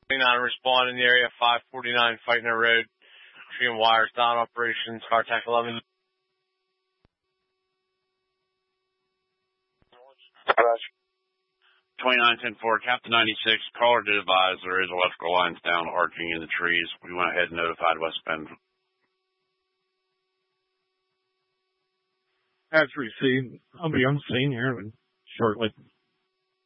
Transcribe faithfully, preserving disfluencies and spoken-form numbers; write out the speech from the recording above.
twenty-nine respond in the area, five forty-nine Fighting Road, tree and wires down operations, contact eleven. twenty-nine ten four, Captain ninety-six, caller did advise there is electrical lines down arcing in the trees. We went ahead and notified West Bend. That's received. I'll be on scene here shortly.